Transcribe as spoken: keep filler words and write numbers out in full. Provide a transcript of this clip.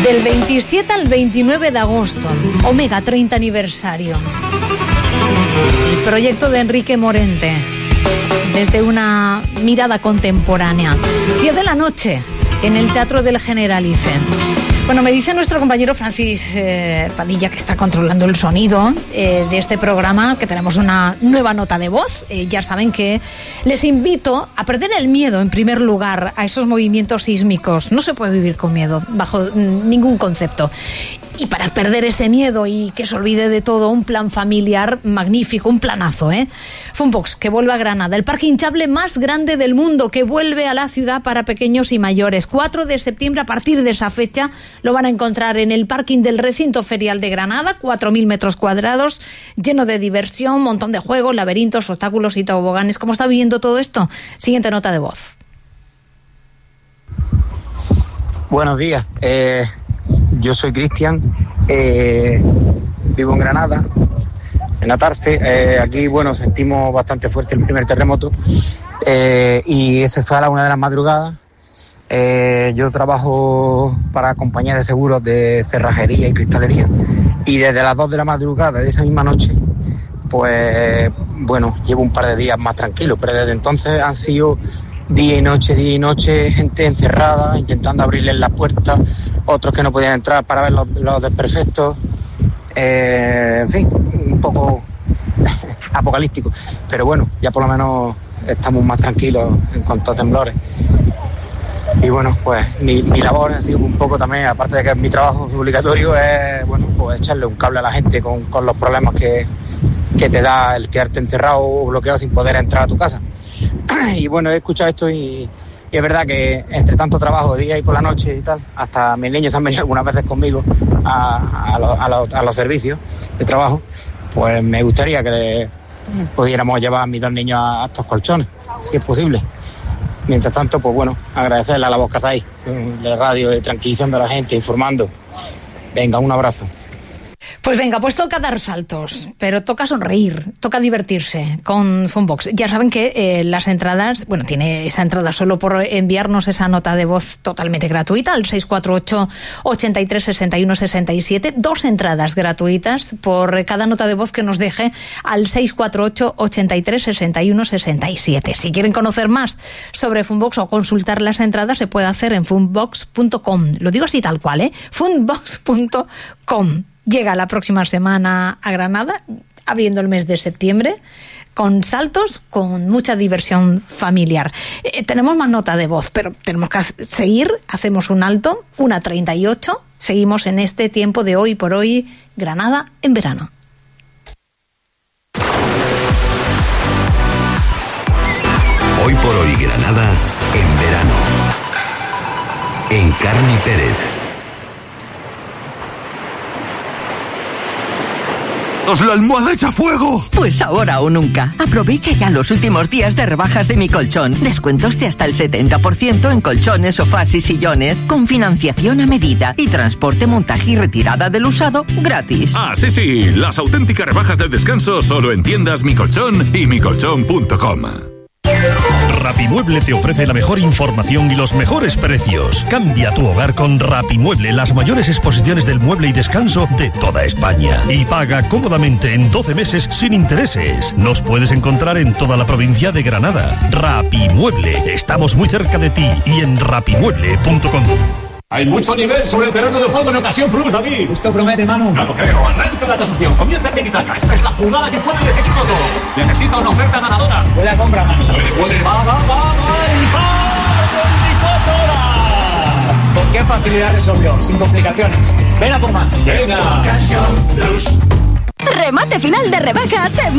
Del veintisiete al veintinueve de agosto, Omega treinta aniversario. El proyecto de Enrique Morente, desde una mirada contemporánea. diez de la noche, en el Teatro del Generalife. Bueno, me dice nuestro compañero Francis eh, Padilla, que está controlando el sonido eh, de este programa, que tenemos una nueva nota de voz. Eh, ya saben que les invito a perder el miedo, en primer lugar, a esos movimientos sísmicos. No se puede vivir con miedo, bajo ningún concepto. Y para perder ese miedo y que se olvide de todo, un plan familiar magnífico, un planazo, ¿eh? Funbox, que vuelve a Granada, el parque hinchable más grande del mundo, que vuelve a la ciudad para pequeños y mayores. cuatro de septiembre, a partir de esa fecha, lo van a encontrar en el parking del recinto ferial de Granada, cuatro mil metros cuadrados, lleno de diversión, montón de juegos, laberintos, obstáculos y toboganes. ¿Cómo está viviendo todo esto? Siguiente nota de voz. Buenos días. Eh... Yo soy Cristian, eh, vivo en Granada, en Atarfe. Eh, aquí, bueno, sentimos bastante fuerte el primer terremoto eh, y ese fue a la una de la madrugada. Eh, yo trabajo para compañías de seguros de cerrajería y cristalería y desde las dos de la madrugada de esa misma noche, pues, bueno, llevo un par de días más tranquilo, pero desde entonces han sido día y noche, día y noche, gente encerrada, intentando abrirles las puertas, otros que no podían entrar para ver los, los desperfectos, eh, en fin, un poco apocalíptico, pero bueno, ya por lo menos estamos más tranquilos en cuanto a temblores. Y bueno, pues mi, mi labor ha sido un poco también, aparte de que mi trabajo es obligatorio, es, bueno, pues echarle un cable a la gente con, con los problemas que, que te da el quedarte encerrado o bloqueado sin poder entrar a tu casa. Y bueno, he escuchado esto y, y es verdad que entre tanto trabajo de día y por la noche y tal, hasta mis niños han venido algunas veces conmigo a, a, lo, a, lo, a los servicios de trabajo, pues me gustaría que pudiéramos llevar a mis dos niños a, a estos colchones, si es posible. Mientras tanto, pues bueno, agradecerle a la voz que hacéis de radio, tranquilizando a la gente, informando. Venga, un abrazo. Pues venga, pues toca dar saltos, pero toca sonreír, toca divertirse con Funbox. Ya saben que eh, las entradas, bueno, tiene esa entrada solo por enviarnos esa nota de voz totalmente gratuita al seis cuatro ocho, ochenta y tres, sesenta y uno, sesenta y siete. Dos entradas gratuitas por cada nota de voz que nos deje al seis cuatro ocho, ochenta y tres, sesenta y uno, sesenta y siete. Si quieren conocer más sobre Funbox o consultar las entradas, se puede hacer en funbox punto com. Lo digo así tal cual, ¿eh? funbox punto com. Llega la próxima semana a Granada, abriendo el mes de septiembre, con saltos, con mucha diversión familiar. Eh, tenemos más nota de voz, pero tenemos que seguir, hacemos un alto, una treinta y ocho, seguimos en este tiempo de hoy por hoy, Granada en verano. Hoy por hoy, Granada en verano. En Carni Pérez. ¡La almohada echa fuego! Pues ahora o nunca. Aprovecha ya los últimos días de rebajas de Mi Colchón. Descuentos de hasta el setenta por ciento en colchones, sofás y sillones, con financiación a medida y transporte, montaje y retirada del usado gratis. Ah, sí, sí. Las auténticas rebajas del descanso solo en tiendas Mi Colchón y mi colchón punto com. Rapimueble te ofrece la mejor información y los mejores precios. Cambia tu hogar con Rapimueble, las mayores exposiciones del mueble y descanso de toda España. Y paga cómodamente en doce meses sin intereses. Nos puedes encontrar en toda la provincia de Granada. Rapimueble, estamos muy cerca de ti y en rapimueble punto com. Hay mucho nivel sobre el terreno de juego en Ocasión Plus, David. Esto promete, Manu. No lo creo. Arranca la tasación. Comienza el tiki-taka. Esta es la jugada que puede decidir todo. Necesita una oferta ganadora. Huele a compra, Manu. Huele, huele. Va, va, va, va. ¡veinticuatro horas! ¿Con qué facilidad resolvió? Sin complicaciones. Ven a por más. Venga. Ocasión Plus. Remate final de rebajas en